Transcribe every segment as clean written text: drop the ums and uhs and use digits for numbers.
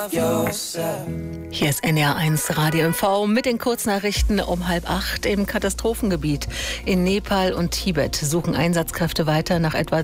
Hier ist NDR1 Radio MV mit den Kurznachrichten um 7:30. Im Katastrophengebiet in Nepal und Tibet suchen Einsatzkräfte weiter nach etwa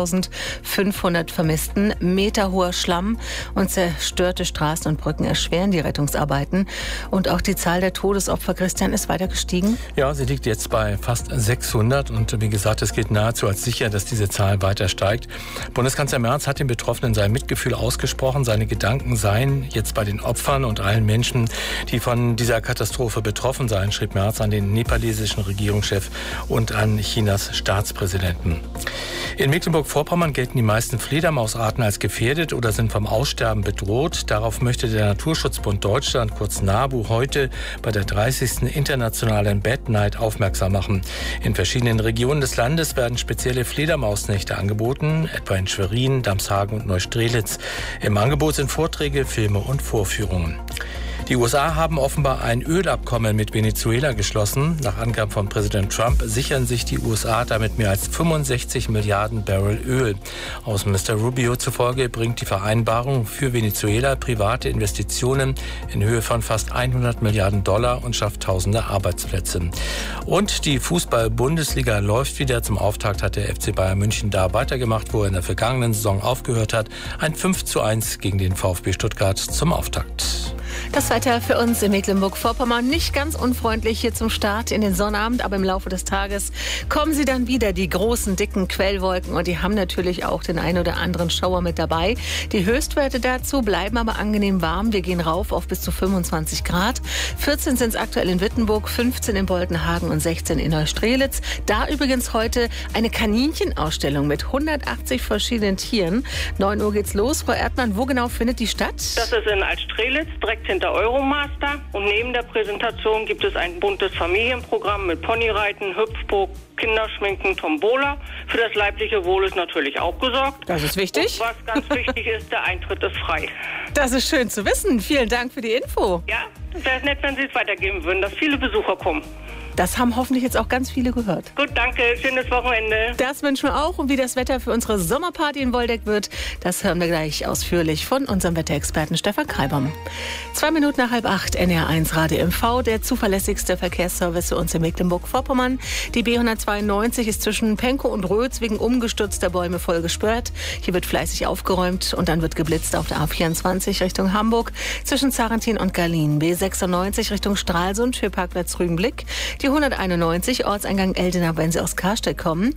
2500 Vermissten. Meterhoher Schlamm und zerstörte Straßen und Brücken erschweren die Rettungsarbeiten. Und auch die Zahl der Todesopfer, Christian, ist weiter gestiegen? Ja, sie liegt jetzt bei fast 600. Und wie gesagt, es gilt nahezu als sicher, dass diese Zahl weiter steigt. Bundeskanzler Merz hat den Betroffenen sein Mitgefühl ausgesprochen. Seine Gedanken seien jetzt bei den Opfern und allen Menschen, die von dieser Katastrophe betroffen seien, schrieb Merz an den nepalesischen Regierungschef und an Chinas Staatspräsidenten. In Mecklenburg-Vorpommern gelten die meisten Fledermausarten als gefährdet oder sind vom Aussterben bedroht. Darauf möchte der Naturschutzbund Deutschland, kurz NABU, heute bei der 30. Internationalen Bat Night aufmerksam machen. In verschiedenen Regionen des Landes werden spezielle Fledermausnächte angeboten, etwa in Schwerin, Damshagen und Neustrelitz. Im Angebot sind Vorträge, Filme und Vorführungen. Die USA haben offenbar ein Ölabkommen mit Venezuela geschlossen. Nach Angaben von Präsident Trump sichern sich die USA damit mehr als 65 Milliarden Barrel Öl. Außenminister Rubio zufolge bringt die Vereinbarung für Venezuela private Investitionen in Höhe von fast 100 Milliarden Dollar und schafft tausende Arbeitsplätze. Und die Fußball-Bundesliga läuft wieder. Zum Auftakt hat der FC Bayern München da weitergemacht, wo er in der vergangenen Saison aufgehört hat. Ein 5:1 gegen den VfB Stuttgart zum Auftakt. Das Wetter für uns in Mecklenburg-Vorpommern nicht ganz unfreundlich hier zum Start in den Sonnabend, aber im Laufe des Tages kommen sie dann wieder, die großen, dicken Quellwolken, und die haben natürlich auch den ein oder anderen Schauer mit dabei. Die Höchstwerte dazu bleiben aber angenehm warm. Wir gehen rauf auf bis zu 25 Grad. 14 sind es aktuell in Wittenburg, 15 in Boltenhagen und 16 in Neustrelitz. Da übrigens heute eine Kaninchenaustellung mit 180 verschiedenen Tieren. 9 Uhr geht's los. Frau Erdmann, wo genau findet die statt? Das ist in Altstrelitz, direkt hinter Euromaster. Und neben der Präsentation gibt es ein buntes Familienprogramm mit Ponyreiten, Hüpfburg, Kinderschminken, Tombola. Für das leibliche Wohl ist natürlich auch gesorgt. Das ist wichtig. Und was ganz wichtig ist, der Eintritt ist frei. Das ist schön zu wissen. Vielen Dank für die Info. Ja, das wäre nett, wenn Sie es weitergeben würden, dass viele Besucher kommen. Das haben hoffentlich jetzt auch ganz viele gehört. Gut, danke. Schönes Wochenende. Das wünschen wir auch. Und wie das Wetter für unsere Sommerparty in Woldeck wird, das hören wir gleich ausführlich von unserem Wetterexperten Stefan Kreibom. 2 Minuten nach 7:30, NDR1 Radio MV, der zuverlässigste Verkehrsservice für uns in Mecklenburg-Vorpommern. Die B192 ist zwischen Penkow und Rötz wegen umgestürzter Bäume voll gesperrt. Hier wird fleißig aufgeräumt und dann wird geblitzt auf der A24 Richtung Hamburg zwischen Zarentin und Garlin. B96 Richtung Stralsund für Parkplatz Rügenblick. Die 191 Ortseingang Eldenau, wenn Sie aus Karstedt kommen.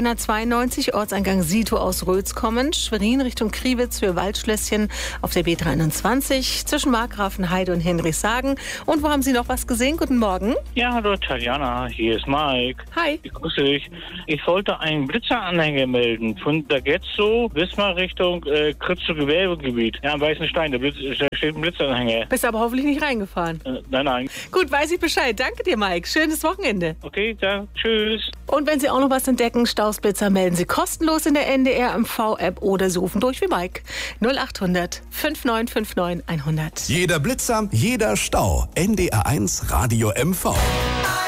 B192 Ortseingang Sito aus Rötz kommen. Schwerin Richtung Kriwitz für Waldschlösschen auf der B23 zwischen Markgrafenheide und Hinrichshagen. Und wo haben Sie noch was gesehen? Guten Morgen. Ja, hallo Tatjana, hier ist Mike. Hi. Ich grüße dich. Ich wollte einen Blitzeranhänger melden von der Getzo bis mal Richtung Kritzow Gewerbegebiet. Ja, am Weißen Stein, da steht ein Blitzeranhänger. Bist aber hoffentlich nicht reingefahren. Nein. Gut, weiß ich Bescheid. Danke dir, Mike. Schönes Wochenende. Okay, dann tschüss. Und wenn Sie auch noch was entdecken, Stausblitzer, melden Sie kostenlos in der NDR MV-App oder Sie rufen durch wie Mike. 0800 5959 100. Jeder Blitzer, jeder Stau. NDR1 Radio MV.